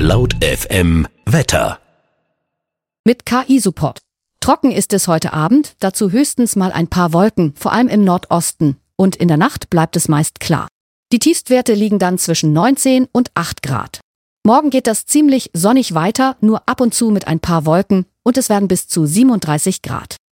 Laut FM Wetter. Mit KI-Support. Trocken ist es heute Abend, dazu höchstens mal ein paar Wolken, vor allem im Nordosten. Und in der Nacht bleibt es meist klar. Die Tiefstwerte liegen dann zwischen 19 und 8 Grad. Morgen geht das ziemlich sonnig weiter, nur ab und zu mit ein paar Wolken und es werden bis zu 37 Grad.